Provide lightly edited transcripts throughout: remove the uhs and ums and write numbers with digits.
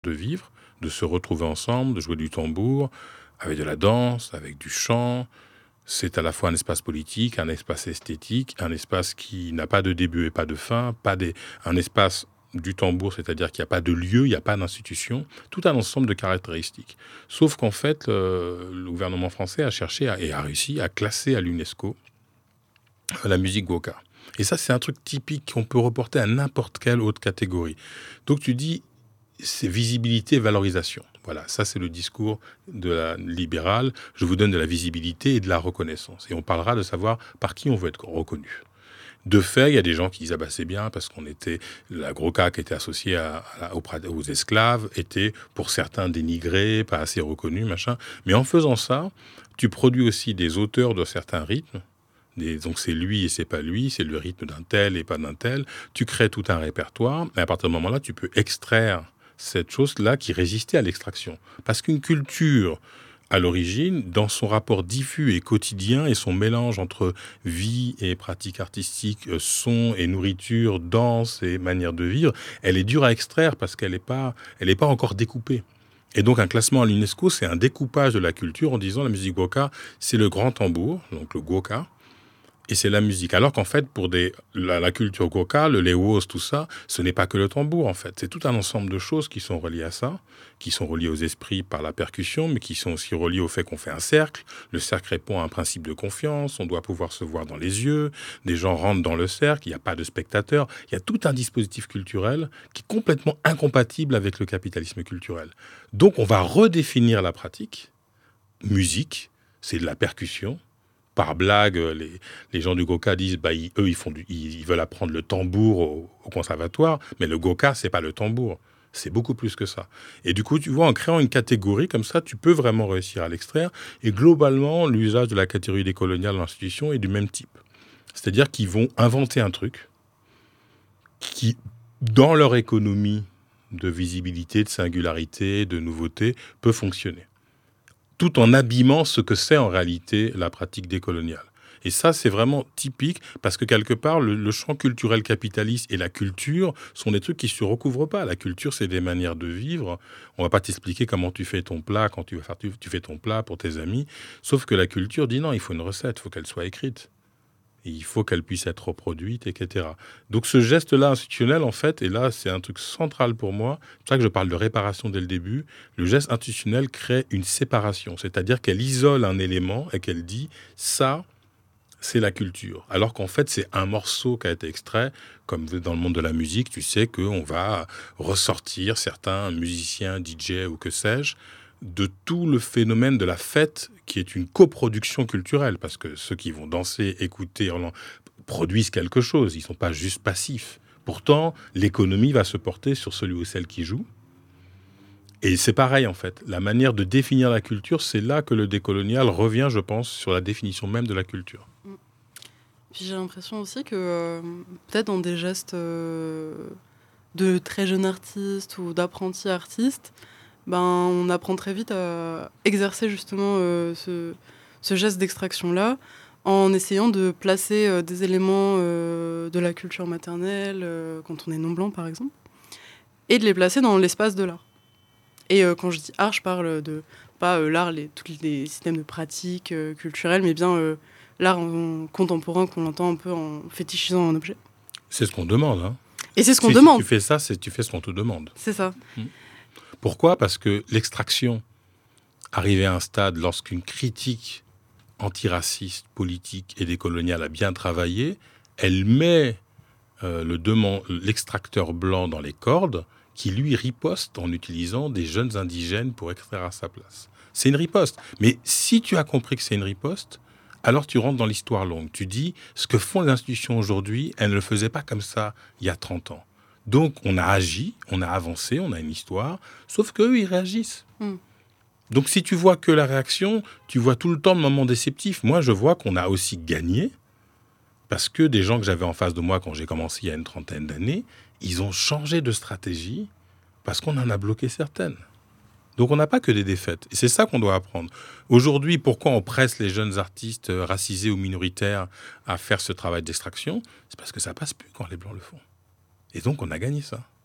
de vivre, de se retrouver ensemble, de jouer du tambour, avec de la danse, avec du chant. C'est à la fois un espace politique, un espace esthétique, un espace qui n'a pas de début et pas de fin, un espace du tambour, c'est-à-dire qu'il n'y a pas de lieu, il n'y a pas d'institution, tout un ensemble de caractéristiques. Sauf qu'en fait, le gouvernement français a cherché et a réussi à classer à l'UNESCO la musique goka. Et ça, c'est un truc typique qu'on peut reporter à n'importe quelle autre catégorie. Donc tu dis, c'est visibilité, valorisation. Voilà, ça c'est le discours de la libérale. Je vous donne de la visibilité et de la reconnaissance. Et on parlera de savoir par qui on veut être reconnu. De fait, il y a des gens qui disent « Ah bah c'est bien parce qu'on était... » La Groka qui était associée aux esclaves était pour certains dénigrée, pas assez reconnue, machin. Mais en faisant ça, tu produis aussi des auteurs de certains rythmes. Donc c'est lui et c'est pas lui, c'est le rythme d'un tel et pas d'un tel. Tu crées tout un répertoire, et à partir de ce moment-là, tu peux extraire cette chose-là qui résistait à l'extraction. Parce qu'une culture, à l'origine, dans son rapport diffus et quotidien et son mélange entre vie et pratique artistique, son et nourriture, danse et manière de vivre, elle est dure à extraire parce qu'elle n'est pas encore découpée. Et donc un classement à l'UNESCO, c'est un découpage de la culture en disant la musique goka, c'est le grand tambour, donc le goka, et c'est la musique. Alors qu'en fait, pour la culture goka, le lewos, tout ça, ce n'est pas que le tambour, en fait. C'est tout un ensemble de choses qui sont reliées à ça, qui sont reliées aux esprits par la percussion, mais qui sont aussi reliées au fait qu'on fait un cercle. Le cercle répond à un principe de confiance, on doit pouvoir se voir dans les yeux, des gens rentrent dans le cercle, il n'y a pas de spectateurs. Il y a tout un dispositif culturel qui est complètement incompatible avec le capitalisme culturel. Donc on va redéfinir la pratique. Musique, c'est de la percussion. Par blague, les gens du Goka disent ils veulent apprendre le tambour au conservatoire, mais le Goka, c'est pas le tambour. C'est beaucoup plus que ça. Et du coup, tu vois, en créant une catégorie comme ça, tu peux vraiment réussir à l'extraire. Et globalement, l'usage de la catégorie décoloniale dans l'institution est du même type. C'est-à-dire qu'ils vont inventer un truc qui, dans leur économie de visibilité, de singularité, de nouveauté, peut fonctionner, tout en abîmant ce que c'est en réalité la pratique décoloniale. Et ça, c'est vraiment typique, parce que quelque part, le champ culturel capitaliste et la culture sont des trucs qui ne se recouvrent pas. La culture, c'est des manières de vivre. On ne va pas t'expliquer comment tu fais ton plat quand tu fais ton plat pour tes amis. Sauf que la culture dit non, il faut une recette, il faut qu'elle soit écrite. Et il faut qu'elle puisse être reproduite, etc. Donc ce geste-là institutionnel, en fait, et là c'est un truc central pour moi, c'est pour ça que je parle de réparation dès le début, le geste institutionnel crée une séparation, c'est-à-dire qu'elle isole un élément et qu'elle dit « ça, c'est la culture ». Alors qu'en fait c'est un morceau qui a été extrait, comme dans le monde de la musique, tu sais qu'on va ressortir certains musiciens, DJ ou que sais-je, de tout le phénomène de la fête qui est une coproduction culturelle, parce que ceux qui vont danser, écouter, produisent quelque chose, ils ne sont pas juste passifs. Pourtant, l'économie va se porter sur celui ou celle qui joue. Et c'est pareil, en fait. La manière de définir la culture, c'est là que le décolonial revient, je pense, sur la définition même de la culture. Puis j'ai l'impression aussi que peut-être dans des gestes de très jeunes artistes ou d'apprentis artistes, on apprend très vite à exercer justement ce geste d'extraction-là en essayant de placer des éléments de la culture maternelle, quand on est non-blanc par exemple, et de les placer dans l'espace de l'art. Et quand je dis art, je parle de pas l'art, tous les systèmes de pratique culturelle, mais bien l'art contemporain qu'on entend un peu en fétichisant un objet. C'est ce qu'on demande. Hein. Et c'est ce qu'on demande. Si tu fais ça, tu fais ce qu'on te demande. C'est ça. Pourquoi ? Parce que l'extraction, arrivée à un stade lorsqu'une critique antiraciste, politique et décoloniale a bien travaillé, elle met l'extracteur blanc dans les cordes qui lui riposte en utilisant des jeunes indigènes pour extraire à sa place. C'est une riposte. Mais si tu as compris que c'est une riposte, alors tu rentres dans l'histoire longue. Tu dis, ce que font les institutions aujourd'hui, elles ne le faisaient pas comme ça il y a 30 ans. Donc on a agi, on a avancé, on a une histoire, sauf qu'eux, ils réagissent. Donc si tu vois que la réaction, tu vois tout le temps le moment déceptif. Moi, je vois qu'on a aussi gagné, parce que des gens que j'avais en face de moi quand j'ai commencé il y a une 30aine d'années, ils ont changé de stratégie parce qu'on en a bloqué certaines. Donc on n'a pas que des défaites. Et c'est ça qu'on doit apprendre. Aujourd'hui, pourquoi on presse les jeunes artistes racisés ou minoritaires à faire ce travail d'extraction ? C'est parce que ça passe plus quand les Blancs le font. Et donc on a gagné ça.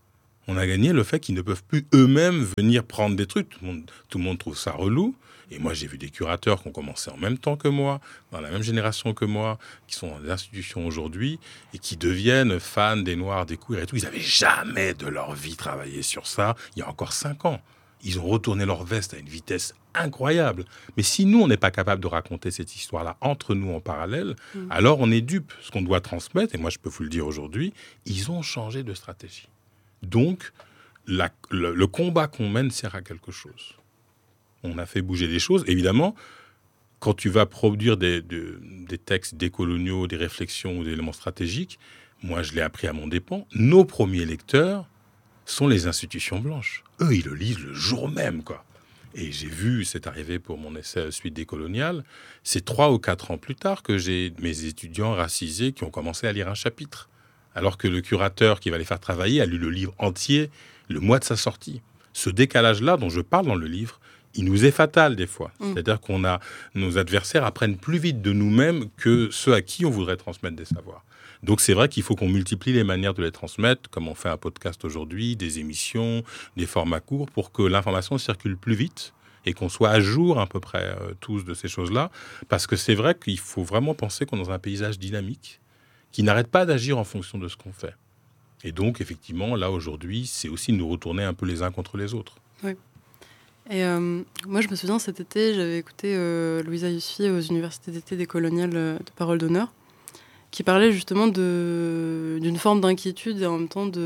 On a gagné le fait qu'ils ne peuvent plus eux-mêmes venir prendre des trucs. Tout le monde trouve ça relou. Et moi, j'ai vu des curateurs qui ont commencé en même temps que moi, dans la même génération que moi, qui sont dans des institutions aujourd'hui et qui deviennent fans des Noirs, des queers et tout. Ils n'avaient jamais de leur vie travaillé sur ça il y a encore 5 ans. Ils ont retourné leur veste à une vitesse incroyable. Mais si nous, on n'est pas capable de raconter cette histoire-là entre nous en parallèle, alors on est dupe. Ce qu'on doit transmettre, et moi je peux vous le dire aujourd'hui, ils ont changé de stratégie. Donc, le combat qu'on mène sert à quelque chose. On a fait bouger les choses. Évidemment, quand tu vas produire des textes décoloniaux, des réflexions ou des éléments stratégiques, moi je l'ai appris à mon dépens, nos premiers lecteurs sont les institutions blanches. Eux, ils le lisent le jour même, quoi. Et j'ai vu, c'est arrivé pour mon essai Suite décoloniale, c'est 3 ou 4 ans plus tard que j'ai mes étudiants racisés qui ont commencé à lire un chapitre. Alors que le curateur qui va les faire travailler a lu le livre entier le mois de sa sortie. Ce décalage-là dont je parle dans le livre, il nous est fatal des fois. C'est-à-dire nos adversaires apprennent plus vite de nous-mêmes que ceux à qui on voudrait transmettre des savoirs. Donc c'est vrai qu'il faut qu'on multiplie les manières de les transmettre, comme on fait un podcast aujourd'hui, des émissions, des formats courts, pour que l'information circule plus vite et qu'on soit à jour à peu près tous de ces choses-là. Parce que c'est vrai qu'il faut vraiment penser qu'on est dans un paysage dynamique qui n'arrête pas d'agir en fonction de ce qu'on fait. Et donc, effectivement, là, aujourd'hui, c'est aussi nous retourner un peu les uns contre les autres. Oui. Et moi, je me souviens, cet été, j'avais écouté Louisa Yusufi aux universités d'été décoloniales de Parole d'honneur, qui parlait justement d'une forme d'inquiétude et en même temps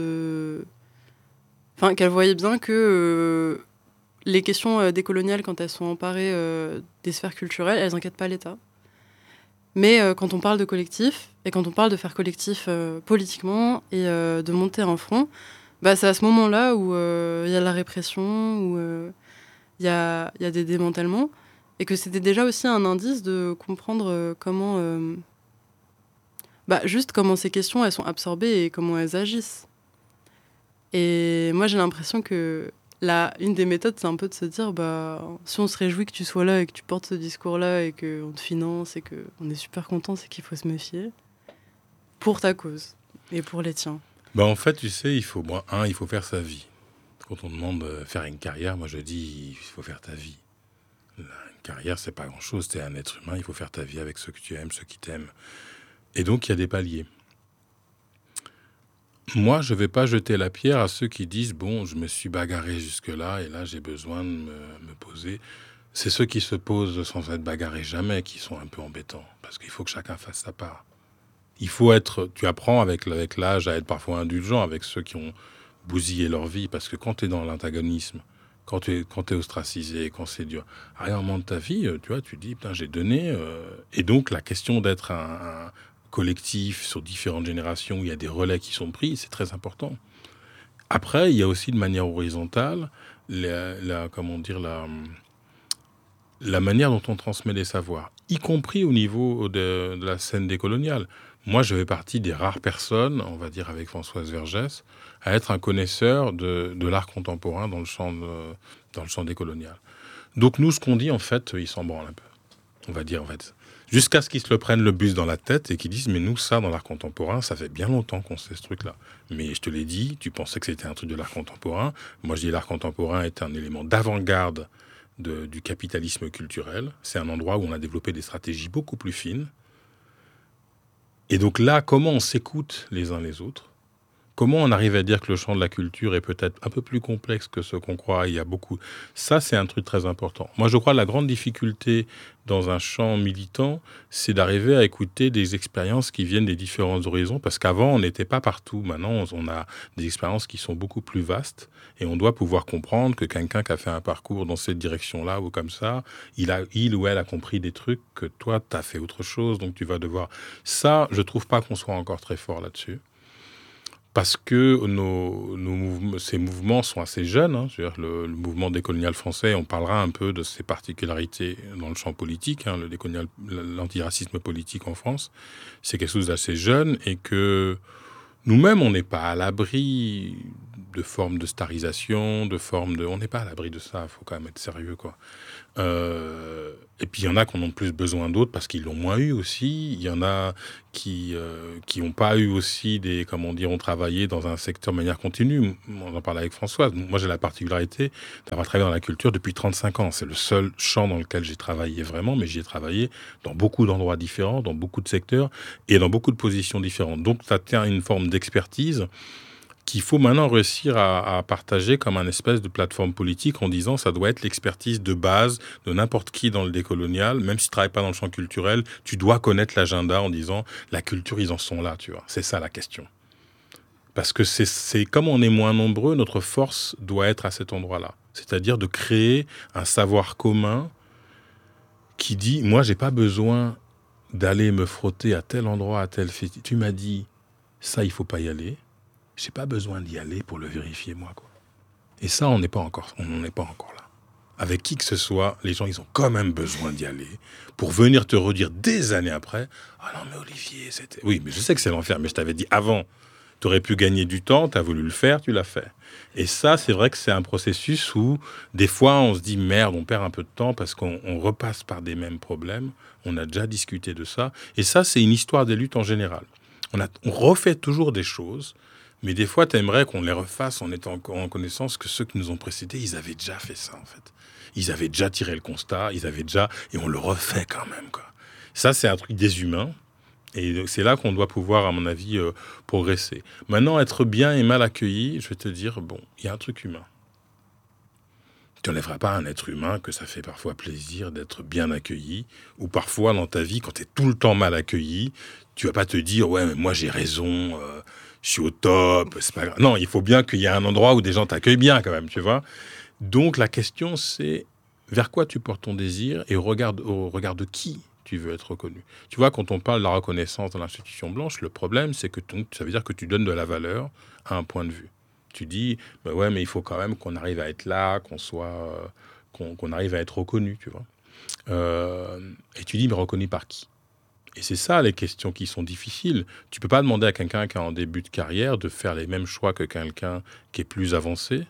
qu'elle voyait bien que les questions décoloniales, quand elles sont emparées des sphères culturelles, elles n'inquiètent pas l'État. Mais quand on parle de collectif, et quand on parle de faire collectif politiquement et de monter un front, c'est à ce moment-là où il y a la répression, où il y a des démantèlements, et que c'était déjà aussi un indice de comprendre juste comment ces questions elles sont absorbées et comment elles agissent. Et moi j'ai l'impression que une des méthodes c'est un peu de se dire si on se réjouit que tu sois là et que tu portes ce discours-là et qu'on te finance et qu'on est super content, c'est qu'il faut se méfier pour ta cause et pour les tiens. En fait, tu sais, il faut faire sa vie. Quand on demande de faire une carrière, moi je dis il faut faire ta vie. Une carrière, c'est pas grand-chose, t'es un être humain, il faut faire ta vie avec ceux que tu aimes, ceux qui t'aiment. Et donc, il y a des paliers. Moi, je ne vais pas jeter la pierre à ceux qui disent « Bon, je me suis bagarré jusque-là et là, j'ai besoin de me poser ». C'est ceux qui se posent sans être bagarrés jamais qui sont un peu embêtants parce qu'il faut que chacun fasse sa part. Tu apprends avec l'âge à être parfois indulgent avec ceux qui ont bousillé leur vie parce que quand tu es dans l'antagonisme, quand tu es ostracisé, quand c'est dur, à un moment de ta vie, tu vois, tu dis « Putain, j'ai donné ». Et donc, la question d'être un collectif sur différentes générations où il y a des relais qui sont pris, c'est très important. Après, il y a aussi de manière horizontale la manière dont on transmet les savoirs, y compris au niveau de la scène décoloniale. Moi, je fais partie des rares personnes, on va dire avec Françoise Vergès, à être un connaisseur de l'art contemporain dans le champ décolonial. Donc nous, ce qu'on dit, en fait, ils s'en branlent un peu. On va dire, en fait, jusqu'à ce qu'ils se le prennent le bus dans la tête et qu'ils disent « Mais nous, ça, dans l'art contemporain, ça fait bien longtemps qu'on sait ce truc-là. » Mais je te l'ai dit, tu pensais que c'était un truc de l'art contemporain. Moi, je dis l'art contemporain est un élément d'avant-garde du capitalisme culturel. C'est un endroit où on a développé des stratégies beaucoup plus fines. Et donc là, comment on s'écoute les uns les autres ? Comment on arrive à dire que le champ de la culture est peut-être un peu plus complexe que ce qu'on croit ? Il y a beaucoup. Ça, c'est un truc très important. Moi, je crois que la grande difficulté dans un champ militant, c'est d'arriver à écouter des expériences qui viennent des différents horizons. Parce qu'avant, on n'était pas partout. Maintenant, on a des expériences qui sont beaucoup plus vastes. Et on doit pouvoir comprendre que quelqu'un qui a fait un parcours dans cette direction-là ou comme ça, il ou elle a compris des trucs que toi, tu as fait autre chose. Donc, tu vas devoir... Ça, je ne trouve pas qu'on soit encore très fort là-dessus. Parce que ces mouvements sont assez jeunes. Hein. Je veux dire, le mouvement décolonial français, on parlera un peu de ses particularités dans le champ politique. Hein, l'antiracisme politique en France, c'est quelque chose d'assez jeune et que nous-mêmes, on n'est pas à l'abri de formes de starisation, on n'est pas à l'abri de ça. Il faut quand même être sérieux, quoi. Et puis il y en a qui en ont plus besoin d'autres parce qu'ils l'ont moins eu aussi. Il y en a qui n'ont pas eu aussi ont travaillé dans un secteur de manière continue. On en parlait avec Françoise. Moi, j'ai la particularité d'avoir travaillé dans la culture depuis 35 ans. C'est le seul champ dans lequel j'ai travaillé vraiment, mais j'y ai travaillé dans beaucoup d'endroits différents, dans beaucoup de secteurs et dans beaucoup de positions différentes. Donc, ça tient à une forme d'expertise qu'il faut maintenant réussir à partager comme un espèce de plateforme politique en disant ça doit être l'expertise de base de n'importe qui dans le décolonial, même si tu ne travailles pas dans le champ culturel, tu dois connaître l'agenda en disant la culture, ils en sont là, tu vois. C'est ça la question. Parce que c'est comme on est moins nombreux, notre force doit être à cet endroit-là. C'est-à-dire de créer un savoir commun qui dit, moi, j'ai pas besoin d'aller me frotter à tel endroit, à tel festival. Tu m'as dit, ça, il faut pas y aller. J'ai pas besoin d'y aller pour le vérifier, moi, quoi. Et ça, on n'en est pas encore là. Avec qui que ce soit, les gens, ils ont quand même besoin d'y aller pour venir te redire des années après, ah non, mais Olivier, c'était... Oui, mais je sais que c'est l'enfer, mais je t'avais dit avant, tu aurais pu gagner du temps, tu as voulu le faire, tu l'as fait. Et ça, c'est vrai que c'est un processus où, des fois, on se dit, merde, on perd un peu de temps parce qu'on repasse par des mêmes problèmes. On a déjà discuté de ça. Et ça, c'est une histoire des luttes en général. On refait toujours des choses, mais des fois, tu aimerais qu'on les refasse en étant en connaissance que ceux qui nous ont précédés, ils avaient déjà fait ça, en fait. Ils avaient déjà tiré le constat, et on le refait quand même, quoi. Ça, c'est un truc des humains. Et c'est là qu'on doit pouvoir, à mon avis, progresser. Maintenant, être bien et mal accueilli, je vais te dire, bon, il y a un truc humain. Tu n'enlèveras pas à un être humain que ça fait parfois plaisir d'être bien accueilli, ou parfois dans ta vie, quand tu es tout le temps mal accueilli, tu vas pas te dire, ouais, mais moi j'ai raison, je suis au top, c'est pas grave. Non, il faut bien qu'il y ait un endroit où des gens t'accueillent bien quand même, tu vois. Donc la question, c'est vers quoi tu portes ton désir et au regard de qui tu veux être reconnu. Tu vois, quand on parle de la reconnaissance dans l'institution blanche, le problème, c'est que ça veut dire que tu donnes de la valeur à un point de vue. Tu dis, bah ouais, mais il faut quand même qu'on arrive à être là, qu'on arrive à être reconnu, tu vois. Et tu dis, mais reconnu par qui? Et c'est ça les questions qui sont difficiles. Tu peux pas demander à quelqu'un qui est en début de carrière de faire les mêmes choix que quelqu'un qui est plus avancé,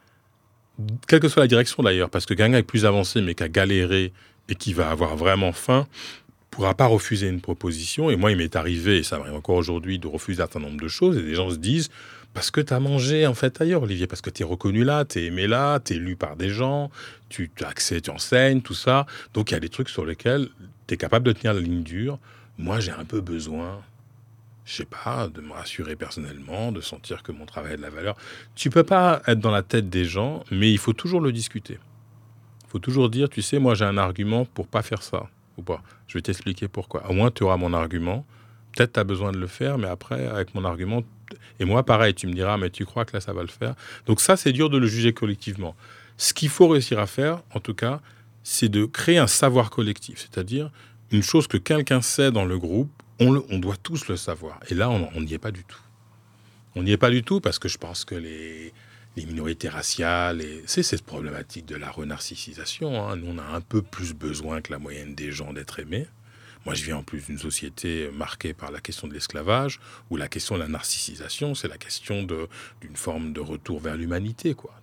quelle que soit la direction d'ailleurs, parce que quelqu'un qui est plus avancé mais qui a galéré et qui va avoir vraiment faim pourra pas refuser une proposition. Et moi, il m'est arrivé, et ça m'arrive encore aujourd'hui, de refuser un certain nombre de choses. Et des gens se disent, parce que tu as mangé en fait ailleurs, Olivier, parce que tu es reconnu là, tu es aimé là, tu es lu par des gens, tu as accès, tu enseignes, tout ça. Donc il y a des trucs sur lesquels tu es capable de tenir la ligne dure. Moi, j'ai un peu besoin, je sais pas, de me rassurer personnellement, de sentir que mon travail a de la valeur. Tu peux pas être dans la tête des gens, mais il faut toujours le discuter. Il faut toujours dire, tu sais, moi j'ai un argument pour pas faire ça, ou pas. Je vais t'expliquer pourquoi. Au moins, tu auras mon argument. Peut-être tu as besoin de le faire, mais après, avec mon argument... Et moi, pareil, tu me diras, mais tu crois que là, ça va le faire. Donc ça, c'est dur de le juger collectivement. Ce qu'il faut réussir à faire, en tout cas, c'est de créer un savoir collectif. C'est-à-dire, une chose que quelqu'un sait dans le groupe, on doit tous le savoir. Et là, on n'y est pas du tout. On n'y est pas du tout parce que je pense que les minorités raciales, c'est cette problématique de la renarcissisation. Hein. Nous, on a un peu plus besoin que la moyenne des gens d'être aimés. Moi, je viens en plus d'une société marquée par la question de l'esclavage, où la question de la narcissisation, c'est la question d'une forme de retour vers l'humanité, quoi.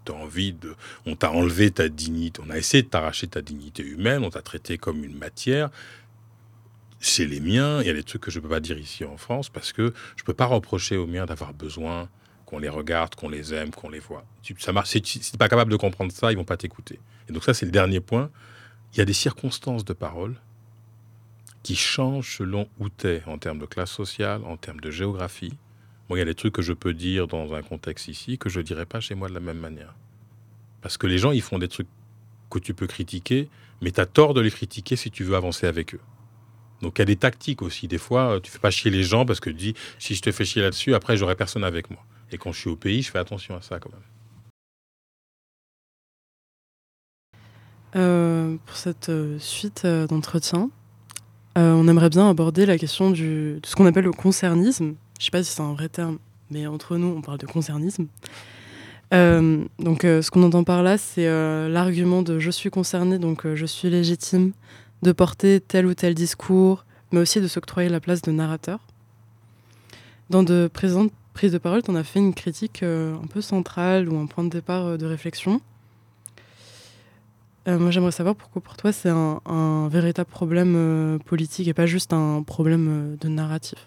On t'a enlevé ta dignité, on a essayé de t'arracher ta dignité humaine, on t'a traité comme une matière. Chez les miens, il y a des trucs que je ne peux pas dire ici en France, parce que je ne peux pas reprocher aux miens d'avoir besoin qu'on les regarde, qu'on les aime, qu'on les voit. Si tu n'es pas capable de comprendre ça, ils ne vont pas t'écouter. Et donc ça, c'est le dernier point. Il y a des circonstances de parole qui changent selon où tu es, en termes de classe sociale, en termes de géographie. Moi, il y a des trucs que je peux dire dans un contexte ici que je ne dirais pas chez moi de la même manière. Parce que les gens, ils font des trucs que tu peux critiquer, mais tu as tort de les critiquer si tu veux avancer avec eux. Donc, il y a des tactiques aussi. Des fois, tu ne fais pas chier les gens parce que tu dis, si je te fais chier là-dessus, après, j'aurai personne avec moi. Et quand je suis au pays, je fais attention à ça quand même. Pour cette suite d'entretien, on aimerait bien aborder la question de ce qu'on appelle le concernisme. Je ne sais pas si c'est un vrai terme, mais entre nous, on parle de concernisme. Donc, ce qu'on entend par là, c'est l'argument de « je suis concerné, donc je suis légitime » de porter tel ou tel discours, mais aussi de s'octroyer la place de narrateur. Dans de présentes prises de parole, tu en as fait une critique un peu centrale ou un point de départ de réflexion. Moi, j'aimerais savoir pourquoi pour toi c'est un véritable problème politique et pas juste un problème de narratif.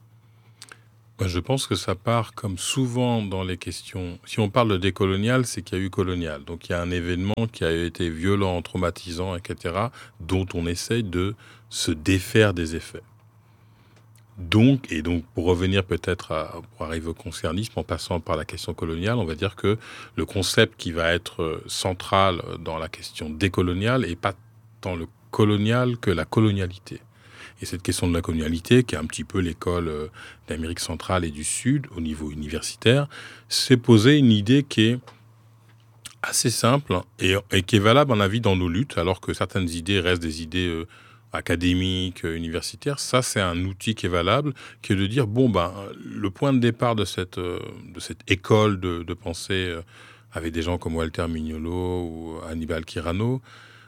Moi, je pense que ça part comme souvent dans les questions. Si on parle de décolonial, c'est qu'il y a eu colonial. Donc il y a un événement qui a été violent, traumatisant, etc., dont on essaye de se défaire des effets. Donc, pour revenir pour arriver au concernisme, en passant par la question coloniale, on va dire que le concept qui va être central dans la question décoloniale est pas tant le colonial que la colonialité. Et cette question de la colonialité, qui est un petit peu l'école d'Amérique centrale et du Sud au niveau universitaire, s'est posé une idée qui est assez simple et qui est valable, à mon avis, dans nos luttes, alors que certaines idées restent des idées académiques, universitaires. Ça, c'est un outil qui est valable, qui est de dire, bon, ben, le point de départ de cette école de pensée avec des gens comme Walter Mignolo ou Hannibal Quirano,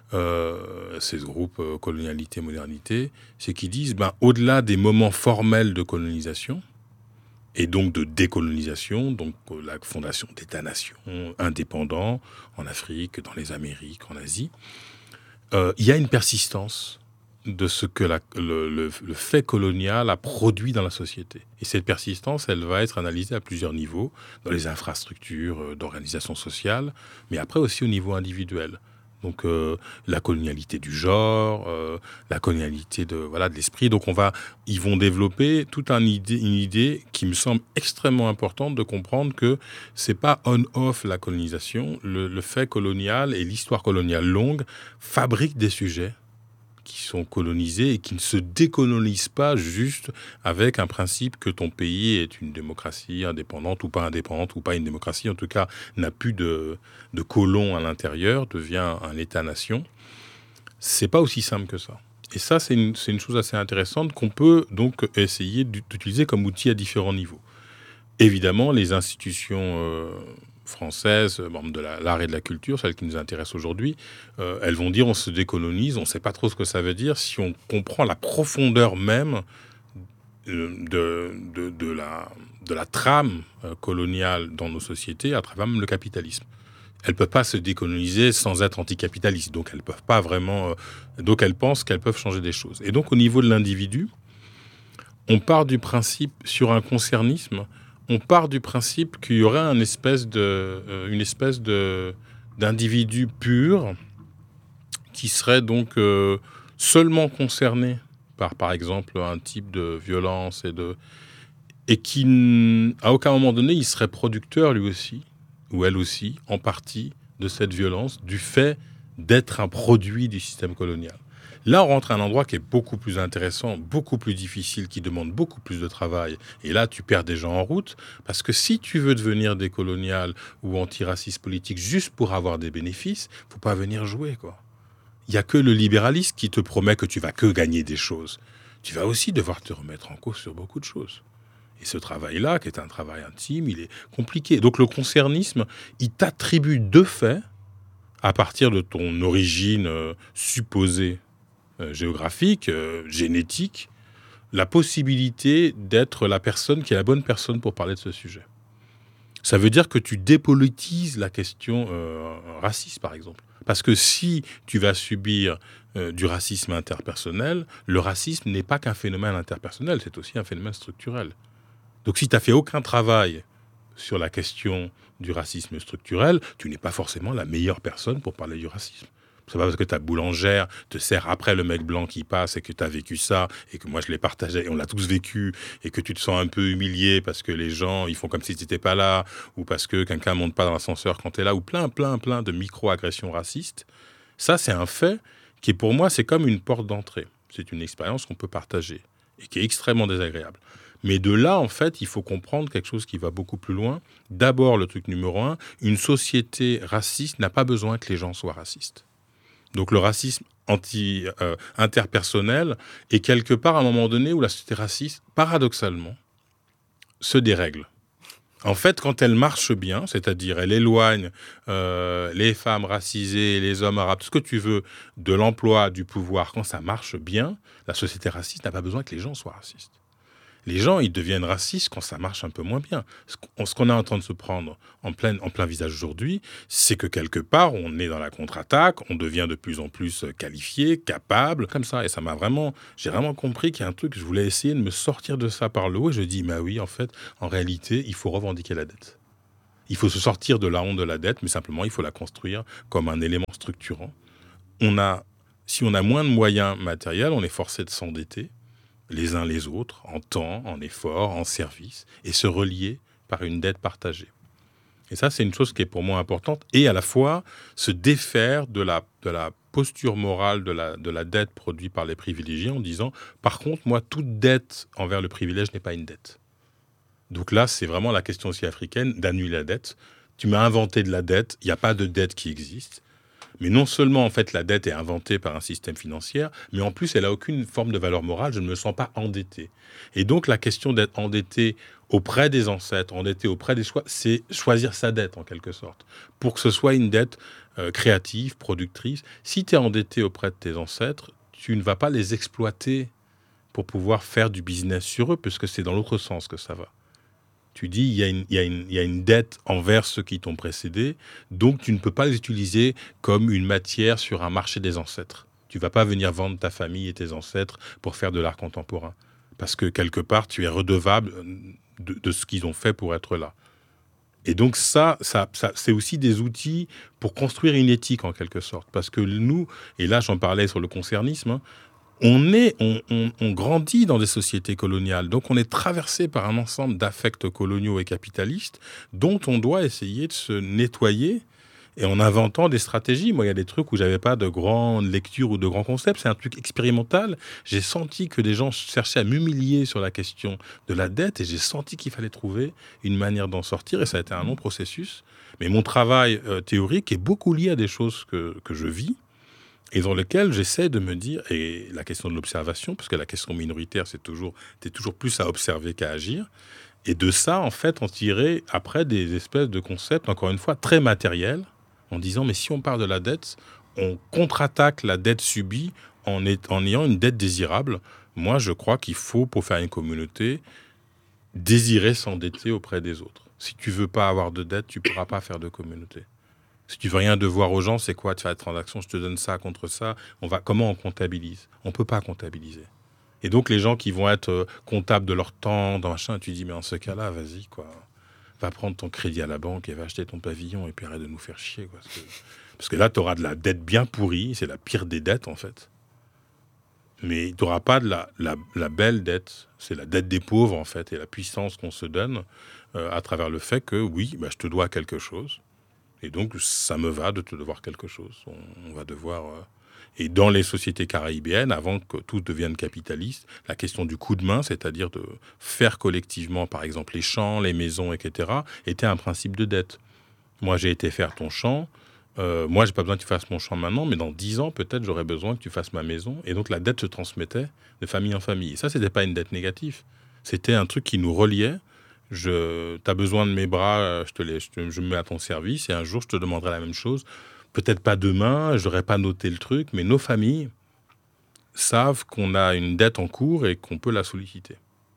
ces groupes colonialité, modernité, c'est qu'ils disent, ben, au-delà des moments formels de colonisation, et donc de décolonisation, donc la fondation d'États-nations indépendants en Afrique, dans les Amériques, en Asie, il y a une persistance de ce que le fait colonial a produit dans la société. Et cette persistance, elle va être analysée à plusieurs niveaux, dans les infrastructures d'organisation sociale, mais après aussi au niveau individuel. Donc la colonialité du genre, la colonialité de l'esprit. Donc ils vont développer toute une idée qui me semble extrêmement importante de comprendre que c'est pas on-off la colonisation. Le fait colonial et l'histoire coloniale longue fabriquent des sujets qui sont colonisés et qui ne se décolonisent pas juste avec un principe que ton pays est une démocratie indépendante ou pas une démocratie, en tout cas n'a plus de colons à l'intérieur, devient un État-nation. C'est pas aussi simple que ça. Et ça, c'est une chose assez intéressante qu'on peut donc essayer d'utiliser comme outil à différents niveaux. Évidemment, les institutions françaises, membres de l'art et de la culture, celles qui nous intéressent aujourd'hui, elles vont dire on se décolonise, on ne sait pas trop ce que ça veut dire si on comprend la profondeur même de la trame coloniale dans nos sociétés à travers même le capitalisme. Elles ne peuvent pas se décoloniser sans être anticapitalistes, donc elles peuvent pas vraiment... donc elles pensent qu'elles peuvent changer des choses. Et donc au niveau de l'individu, on part du principe, sur un concernisme, on part du principe qu'il y aurait une espèce d'individu pur qui serait donc seulement concerné par exemple, un type de violence et qui, à aucun moment donné, il serait producteur lui aussi, ou elle aussi, en partie, de cette violence, du fait d'être un produit du système colonial. Là, on rentre à un endroit qui est beaucoup plus intéressant, beaucoup plus difficile, qui demande beaucoup plus de travail. Et là, tu perds des gens en route, parce que si tu veux devenir décolonial ou antiraciste politique juste pour avoir des bénéfices, faut pas venir jouer, quoi. Il n'y a que le libéralisme qui te promet que tu vas que gagner des choses. Tu vas aussi devoir te remettre en cause sur beaucoup de choses. Et ce travail-là, qui est un travail intime, il est compliqué. Donc le concernisme, il t'attribue de fait, à partir de ton origine supposée géographique, génétique, la possibilité d'être la personne qui est la bonne personne pour parler de ce sujet. Ça veut dire que tu dépolitises la question raciste, par exemple. Parce que si tu vas subir du racisme interpersonnel, le racisme n'est pas qu'un phénomène interpersonnel, c'est aussi un phénomène structurel. Donc si tu n'as fait aucun travail sur la question du racisme structurel, tu n'es pas forcément la meilleure personne pour parler du racisme. C'est pas parce que ta boulangère te sert après le mec blanc qui passe et que tu as vécu ça et que moi je l'ai partagé et on l'a tous vécu et que tu te sens un peu humilié parce que les gens ils font comme si tu n'étais pas là ou parce que quelqu'un monte pas dans l'ascenseur quand tu es là ou plein de micro-agressions racistes. Ça, c'est un fait qui, pour moi, c'est comme une porte d'entrée. C'est une expérience qu'on peut partager et qui est extrêmement désagréable. Mais de là, en fait, il faut comprendre quelque chose qui va beaucoup plus loin. D'abord, le truc numéro 1, une société raciste n'a pas besoin que les gens soient racistes. Donc le racisme interpersonnel est quelque part à un moment donné où la société raciste, paradoxalement, se dérègle. En fait, quand elle marche bien, c'est-à-dire elle éloigne les femmes racisées, les hommes arabes, tout ce que tu veux, de l'emploi, du pouvoir, quand ça marche bien, la société raciste n'a pas besoin que les gens soient racistes. Les gens, ils deviennent racistes quand ça marche un peu moins bien. Ce qu'on est en train de se prendre en plein visage aujourd'hui, c'est que quelque part, on est dans la contre-attaque, on devient de plus en plus qualifié, capable, comme ça. Et j'ai vraiment compris qu'il y a un truc, je voulais essayer de me sortir de ça par le haut. Et je dis, bah oui, en fait, en réalité, il faut revendiquer la dette. Il faut se sortir de la honte de la dette, mais simplement, il faut la construire comme un élément structurant. Si on a moins de moyens matériels, on est forcé de s'endetter les uns les autres, en temps, en effort, en service, et se relier par une dette partagée. Et ça, c'est une chose qui est pour moi importante, et à la fois se défaire de la posture morale de la dette produite par les privilégiés en disant, par contre, moi, toute dette envers le privilège n'est pas une dette. Donc là, c'est vraiment la question aussi africaine d'annuler la dette. Tu m'as inventé de la dette, il n'y a pas de dette qui existe. Mais non seulement, en fait, la dette est inventée par un système financier, mais en plus, elle n'a aucune forme de valeur morale. Je ne me sens pas endetté. Et donc, la question d'être endetté auprès des ancêtres, endetté auprès des choix, c'est choisir sa dette, en quelque sorte, pour que ce soit une dette créative, productrice. Si tu es endetté auprès de tes ancêtres, tu ne vas pas les exploiter pour pouvoir faire du business sur eux, puisque c'est dans l'autre sens que ça va. Tu dis, il y a une dette envers ceux qui t'ont précédé, donc tu ne peux pas les utiliser comme une matière sur un marché des ancêtres. Tu ne vas pas venir vendre ta famille et tes ancêtres pour faire de l'art contemporain. Parce que quelque part, tu es redevable de ce qu'ils ont fait pour être là. Et donc ça, c'est aussi des outils pour construire une éthique en quelque sorte. Parce que nous, et là j'en parlais sur le concernisme, hein, on grandit dans des sociétés coloniales, donc on est traversé par un ensemble d'affects coloniaux et capitalistes dont on doit essayer de se nettoyer et en inventant des stratégies. Moi, il y a des trucs où j'avais pas de grande lecture ou de grands concepts, c'est un truc expérimental. J'ai senti que des gens cherchaient à m'humilier sur la question de la dette et j'ai senti qu'il fallait trouver une manière d'en sortir et ça a été un long processus. Mais mon travail théorique est beaucoup lié à des choses que je vis et dans lequel j'essaie de me dire, et la question de l'observation, parce que la question minoritaire, t'es toujours plus à observer qu'à agir, et de ça, en fait, en tirer après des espèces de concepts, encore une fois, très matériels, en disant, mais si on parle de la dette, on contre-attaque la dette subie en ayant une dette désirable. Moi, je crois qu'il faut, pour faire une communauté, désirer s'endetter auprès des autres. Si tu veux pas avoir de dette, tu pourras pas faire de communauté. Si tu veux rien devoir aux gens, c'est quoi? Tu fais la transaction, je te donne ça contre ça. Comment on comptabilise? On peut pas comptabiliser. Et donc, les gens qui vont être comptables de leur temps, dans machin, tu dis, mais en ce cas-là, vas-y, quoi. Va prendre ton crédit à la banque et va acheter ton pavillon et puis arrête de nous faire chier, quoi. Parce que là, tu auras de la dette bien pourrie. C'est la pire des dettes, en fait. Mais tu n'auras pas de la belle dette. C'est la dette des pauvres, en fait, et la puissance qu'on se donne à travers le fait que, oui, je te dois quelque chose. Et donc, ça me va de te devoir quelque chose. On va devoir... Et dans les sociétés caribéennes, avant que tout devienne capitaliste, la question du coup de main, c'est-à-dire de faire collectivement, par exemple, les champs, les maisons, etc., était un principe de dette. Moi, j'ai été faire ton champ. Moi, j'ai pas besoin que tu fasses mon champ maintenant, mais dans 10 ans, peut-être, j'aurais besoin que tu fasses ma maison. Et donc, la dette se transmettait de famille en famille. Et ça, c'était pas une dette négative. C'était un truc qui nous reliait. T'as besoin de mes bras, je me mets à ton service et un jour je te demanderai la même chose. Peut-être pas demain, je n'aurai pas noté le truc, mais nos familles savent qu'on a une dette en cours et qu'on peut la solliciter.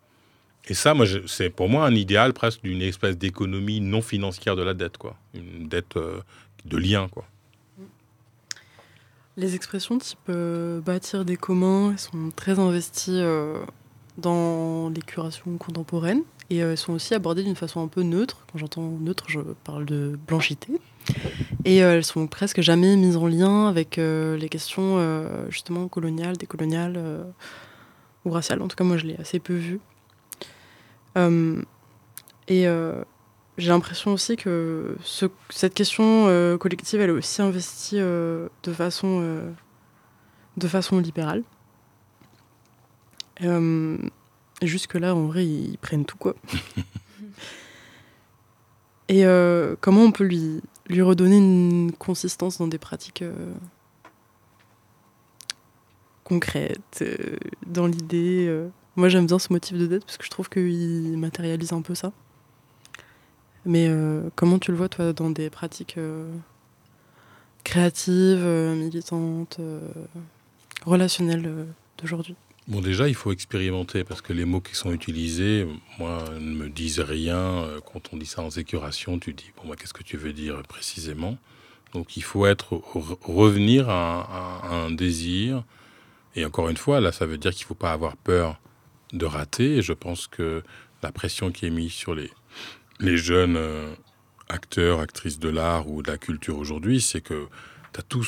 Et ça, c'est pour moi un idéal presque d'une espèce d'économie non financière de la dette, quoi. Une dette de lien, quoi. Les expressions type bâtir des communs, elles sont très investies dans les curations contemporaines. Et elles sont aussi abordées d'une façon un peu neutre. Quand j'entends neutre, je parle de blanchité. Et elles sont presque jamais mises en lien avec les questions justement coloniales, décoloniales ou raciales. En tout cas, moi, je l'ai assez peu vu. J'ai l'impression aussi que cette question collective, elle est aussi investie de façon libérale. Jusque-là, en vrai, ils prennent tout, quoi. Et comment on peut lui redonner une consistance dans des pratiques concrètes, dans l'idée. Moi, j'aime bien ce motif de dette parce que je trouve qu'il matérialise un peu ça. Mais comment tu le vois, toi, dans des pratiques créatives, militantes, relationnelles d'aujourd'hui ? Bon, déjà, il faut expérimenter parce que les mots qui sont utilisés, moi, ne me disent rien. Quand on dit ça en écuration, tu dis, bon, moi, qu'est-ce que tu veux dire précisément? Donc, il faut revenir à un désir. Et encore une fois, là, ça veut dire qu'il ne faut pas avoir peur de rater. Et je pense que la pression qui est mise sur les jeunes acteurs, actrices de l'art ou de la culture aujourd'hui, c'est que tu as tout